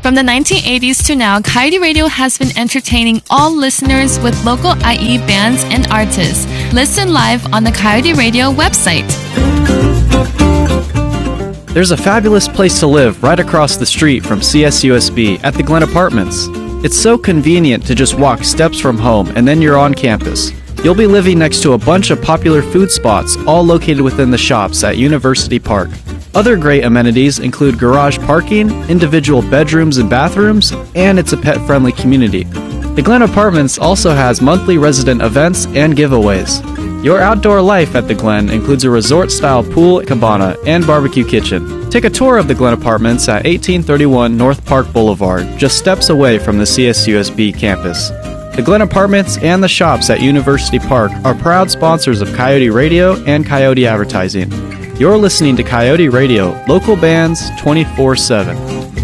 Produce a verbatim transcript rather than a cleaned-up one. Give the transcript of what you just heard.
From the nineteen eighties to now, Coyote Radio has been entertaining all listeners with local I E bands and artists. Listen live on the Coyote Radio website. There's a fabulous place to live right across the street from C S U S B at the Glen Apartments. It's so convenient to just walk steps from home and then you're on campus. You'll be living next to a bunch of popular food spots, all located within the shops at University Park. Other great amenities include garage parking, individual bedrooms and bathrooms, and it's a pet-friendly community. The Glen Apartments also has monthly resident events and giveaways. Your outdoor life at the Glen includes a resort-style pool, cabana, and barbecue kitchen. Take a tour of the Glen Apartments at eighteen thirty-one North Park Boulevard, just steps away from the C S U S B campus. The Glen Apartments and the shops at University Park are proud sponsors of Coyote Radio and Coyote Advertising. You're listening to Coyote Radio, local bands twenty-four seven.